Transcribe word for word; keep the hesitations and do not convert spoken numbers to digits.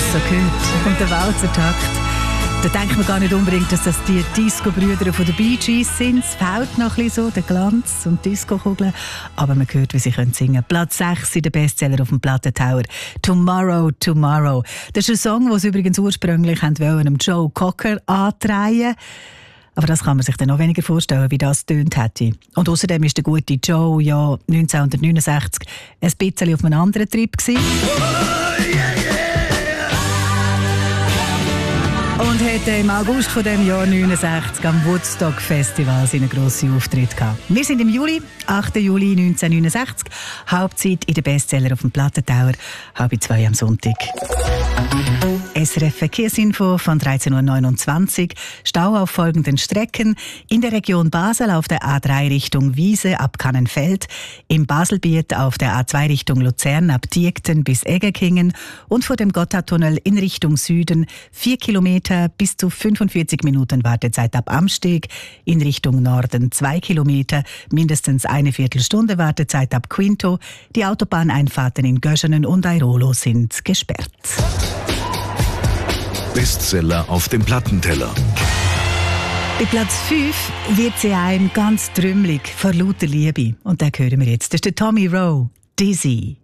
so gehört. Und der Walzertakt. Da denkt man gar nicht unbedingt, dass das die Disco-Brüder von den Bee Gees sind. Es fehlt noch ein bisschen so, der Glanz und die Disco-Kugeln. Aber man hört, wie sie können singen. Platz sechs in der Bestseller auf dem Plattentauer. «Tomorrow, Tomorrow». Das ist ein Song, den sie übrigens ursprünglich einem Joe Cocker antreiben. Aber das kann man sich dann noch weniger vorstellen, wie das tönt hätte. Und außerdem ist der gute Joe ja neunzehnhundertneunundsechzig ein bisschen auf einem anderen Trip gewesen. Und hatte im August von dem Jahr neunundsechzig am Woodstock Festival seinen grossen Auftritt gehabt. Wir sind im Juli, achten Juli neunzehnhundertneunundsechzig. Hauptzeit in der Bestseller auf dem Plattentauer, halb zwei am Sonntag. S R F Verkehrsinfo von dreizehn Uhr neunundzwanzig. Stau auf folgenden Strecken. In der Region Basel auf der A drei Richtung Wiese ab Kannenfeld. Im Baselbiet auf der A zwei Richtung Luzern ab Diekten bis Egerkingen. Und vor dem Gotthardtunnel in Richtung Süden vier Kilometer bis zu fünfundvierzig Minuten Wartezeit ab Amsteg. In Richtung Norden zwei Kilometer, mindestens eine Viertelstunde Wartezeit ab Quinto. Die Autobahneinfahrten in Göschenen und Airolo sind gesperrt. Bestseller auf dem Plattenteller. Bei Platz fünf wird sie einem ganz trümmelig vor lauter Liebe. Und den hören wir jetzt. Das ist der Tommy Rowe, «Dizzy».